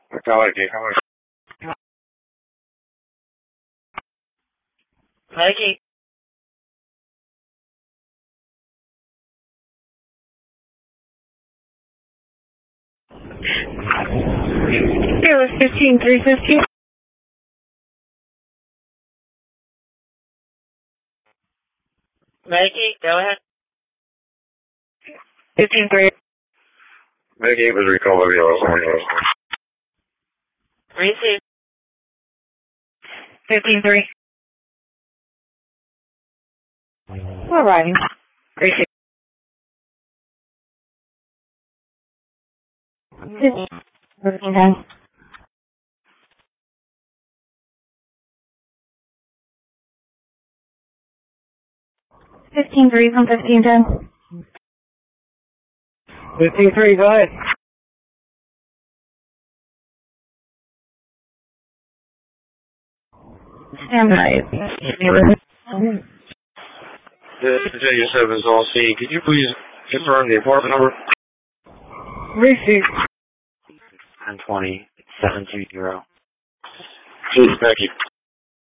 Call ID. Mikey. Fearless 15350. Mikey, go ahead. 153. Mickey was recalled by the Receive. 153. We're riding. Receive. 1510. 15-3 from 1510. 15-3, go ahead. Stand by. This is J7's all C. Could you please confirm the apartment number? Receive. 1020-720. Thank you.